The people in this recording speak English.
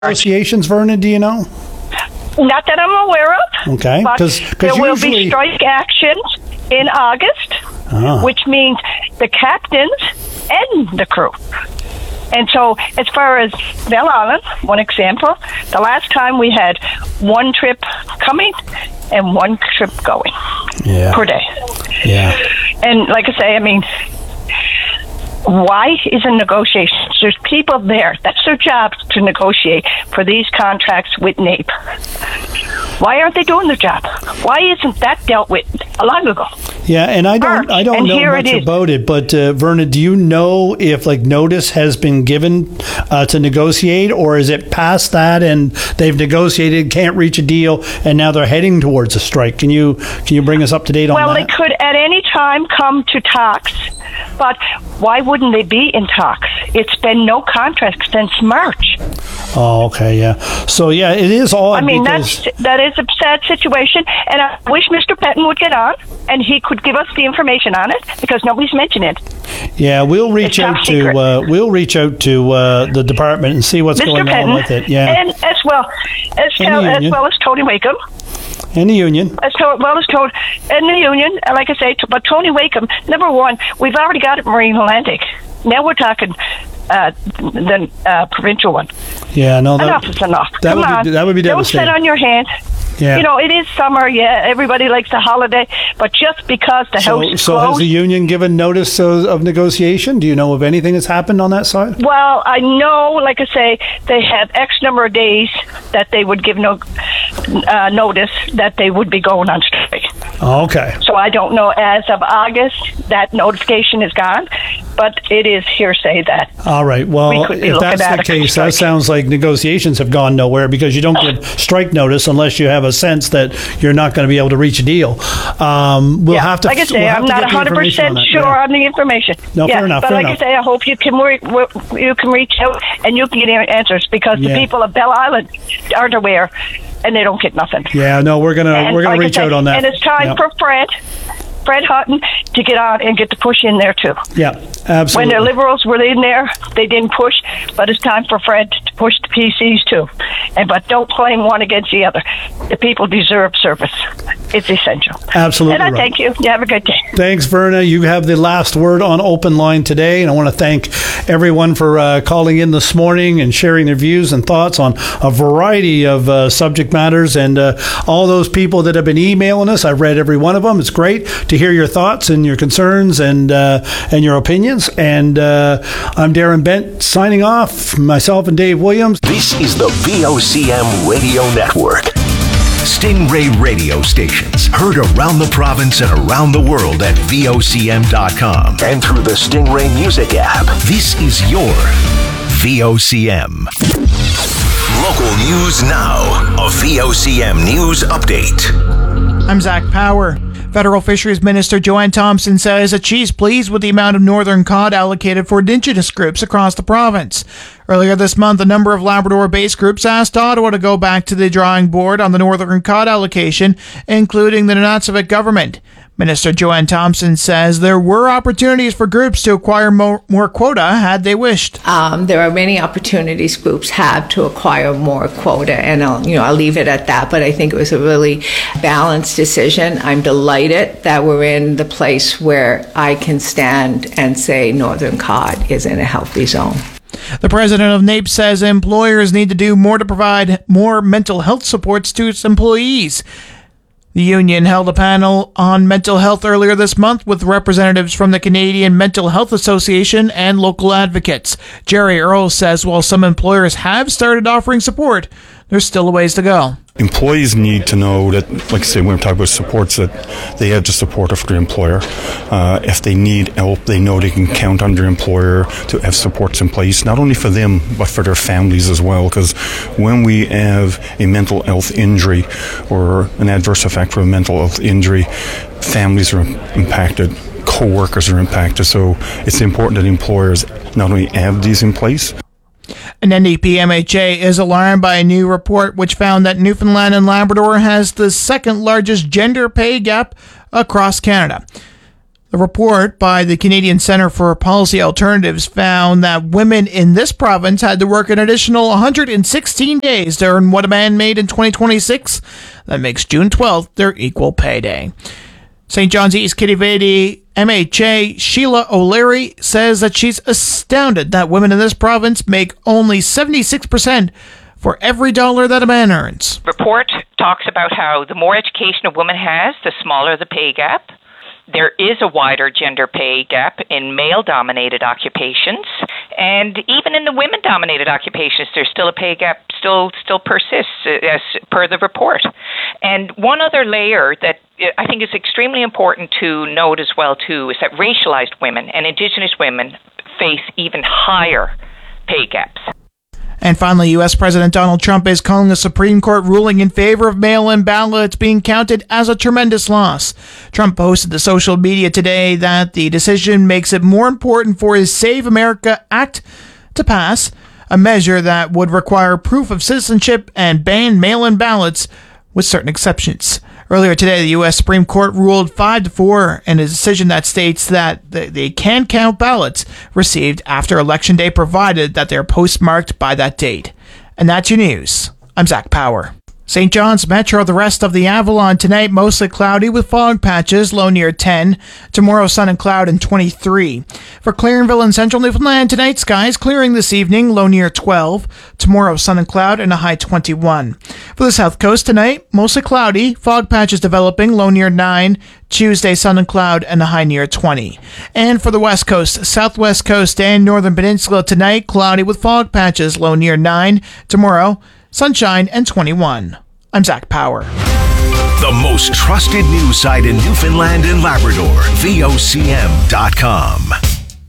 Negotiations, Verna, do you know? Not that I'm aware of. Okay. But there will be strike actions in August, which means the captains and the crew. And so as far as Bell Island, one example, the last time we had one trip coming and one trip going per day. Yeah. And like I say, I mean, why isn't negotiations? There's people there. That's their job, to negotiate for these contracts with NAPE. Why aren't they doing their job? Why isn't that dealt with long ago? Yeah, and I don't know much about it, but Verna, do you know if notice has been given to negotiate, or is it past that and they've negotiated, can't reach a deal, and now they're heading towards a strike? Can you bring us up to date on that? Well, they could at any time come to talks, but why wouldn't they be in talks? It's been no contract since March. Oh, okay, yeah. So, yeah, it is odd. I mean, that is a sad situation, and I wish Mr. Pettin would get on, and he could give us the information on it, because nobody's mentioned it. Yeah, we'll reach out to the department and see what's Mr. going Pettin, on with it. Yeah, and as well as Tony Wakeham. And the union. And the union, like I say, but Tony Wakeham, number one, we've already got it Marine Atlantic. Now we're talking the provincial one. Yeah, no, enough is enough. That would be devastating. Don't sit on your hand. Yeah. You know, it is summer. Yeah, everybody likes a holiday, but just because the house is so closed. Has the union given notice of negotiation? Do you know if anything has happened on that side? Well, I know, like I say, they have X number of days that they would give notice that they would be going on strike. Oh, okay. So I don't know, as of August, that notification is gone, but it is hearsay that. All right. Well, if that's the case, that sounds like negotiations have gone nowhere, because you don't give strike notice unless you have a sense that you're not going to be able to reach a deal. We'll have to. Like I say, I'm not 100% sure on the information. No, fair enough. But I say, I hope you can reach out and you can get answers, because the people of Bell Island aren't aware, and they don't get nothing. Yeah, no, we're gonna reach out on that. And it's time for Fred Hutton to get on and get the push in there too. Yeah, absolutely. When the Liberals were in there, they didn't push, but it's time for Fred to push the PCs too. But don't blame one against the other. The people deserve service. It's essential. Absolutely. And I thank you. You have a good day. Thanks, Verna. You have the last word on Open Line today, and I want to thank everyone for calling in this morning and sharing their views and thoughts on a variety of subject matters, and all those people that have been emailing us. I've read every one of them. It's great to hear your thoughts and your concerns and your opinions. And I'm Darren Bent signing off. Myself and Dave Williams. This is the VOCM Radio Network. Stingray radio stations heard around the province and around the world at VOCM.com and through the Stingray Music app. This is your VOCM. Local news now. A VOCM news update. I'm Zach Power. Federal Fisheries Minister Joanne Thompson says that she's pleased with the amount of northern cod allocated for Indigenous groups across the province. Earlier this month, a number of Labrador-based groups asked Ottawa to go back to the drawing board on the northern cod allocation, including the Nunavut government. Minister Joanne Thompson says there were opportunities for groups to acquire more quota had they wished. There are many opportunities groups have to acquire more quota, and I'll leave it at that. But I think it was a really balanced decision. I'm delighted that we're in the place where I can stand and say northern cod is in a healthy zone. The president of NAPE says employers need to do more to provide more mental health supports to its employees. The union held a panel on mental health earlier this month with representatives from the Canadian Mental Health Association and local advocates. Jerry Earl says while some employers have started offering support, there's still a ways to go. Employees need to know that, like I say, when we talk about supports, that they have the support of their employer. If they need help, they know they can count on their employer to have supports in place, not only for them, but for their families as well. Because when we have a mental health injury or an adverse effect from a mental health injury, families are impacted, co-workers are impacted. So it's important that employers not only have these in place. An NDP MHA is alarmed by a new report which found that Newfoundland and Labrador has the second largest gender pay gap across Canada. The report by the Canadian Centre for Policy Alternatives found that women in this province had to work an additional 116 days to earn what a man made in 2026. That makes June 12th their equal pay day. St. John's East Kittivady MHA Sheila O'Leary says that she's astounded that women in this province make only 76% for every dollar that a man earns. The report talks about how the more education a woman has, the smaller the pay gap. There is a wider gender pay gap in male-dominated occupations, and even in the women-dominated occupations, there's still a pay gap still persists, as per the report. And one other layer that I think is extremely important to note as well, too, is that racialized women and Indigenous women face even higher pay gaps. And finally, U.S. President Donald Trump is calling a Supreme Court ruling in favor of mail-in ballots being counted as a tremendous loss. Trump posted to social media today that the decision makes it more important for his Save America Act to pass, a measure that would require proof of citizenship and ban mail-in ballots with certain exceptions. Earlier today, the U.S. Supreme Court ruled 5-4 in a decision that states that they can count ballots received after Election Day, provided that they're postmarked by that date. And that's your news. I'm Zach Power. St. John's Metro, the rest of the Avalon tonight, mostly cloudy with fog patches, low near 10. Tomorrow, sun and cloud and 23. For Clarenville and central Newfoundland, tonight, skies clearing this evening, low near 12. Tomorrow, sun and cloud and a high 21. For the south coast tonight, mostly cloudy, fog patches developing, low near 9. Tuesday, sun and cloud and a high near 20. And for the west coast, southwest coast and northern peninsula tonight, cloudy with fog patches, low near 9. Tomorrow, sunshine and 21. I'm Zach Power. The most trusted news site in Newfoundland and Labrador, VOCM.com.